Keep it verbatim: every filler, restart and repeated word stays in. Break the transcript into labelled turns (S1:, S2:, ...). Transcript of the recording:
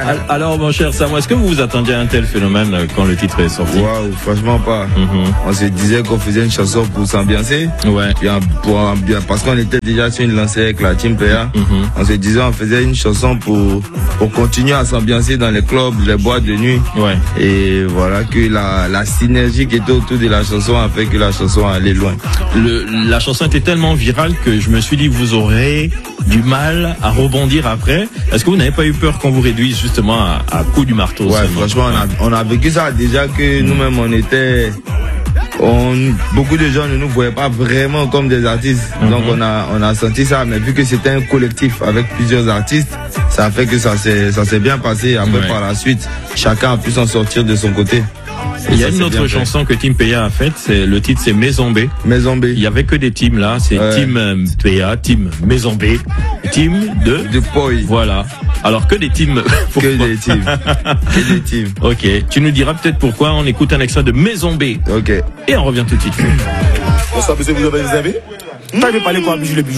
S1: Alors, mon cher Sam, est-ce que vous vous attendiez à un tel phénomène quand le titre est sorti?
S2: Waouh, franchement pas. Mm-hmm. On se disait qu'on faisait une chanson pour s'ambiancer.
S1: Ouais.
S2: Pour, parce qu'on était déjà sur une lancée avec la Team P A. Mm-hmm. On se disait on faisait une chanson pour, pour continuer à s'ambiancer dans les clubs, les boîtes de nuit.
S1: Ouais.
S2: Et voilà que la, la synergie qui était autour de la chanson a fait que la chanson allait loin.
S1: Le, la chanson était tellement virale que je me suis dit vous aurez du mal à rebondir après. Est-ce que vous n'avez pas eu peur qu'on vous réduise justement à, à coup du marteau?
S2: Ouais, franchement, on a, on a vécu ça déjà que mmh. nous-mêmes on était, on, beaucoup de gens ne nous voyaient pas vraiment comme des artistes. Mmh. Donc on a, on a senti ça, mais vu que c'était un collectif avec plusieurs artistes, ça a fait que ça s'est, ça s'est bien passé. Après, ouais. Par la suite, chacun a pu s'en sortir de son côté.
S1: Il y a une autre chanson que Team P A a faite, c'est le titre c'est Maison B.
S2: Maison B.
S1: Il y avait que des teams là, c'est ouais. Team P A, Team Maison B, Team de
S2: de Poi.
S1: Voilà. Alors que des teams.
S2: Que des teams. Que des teams.
S1: Ok. Tu nous diras peut-être pourquoi. On écoute un extrait de Maison B.
S2: Ok.
S1: Et on revient tout de suite.
S3: Bonsoir monsieur, vous avez des avis? T'as parlé quoi, bijou le bijou?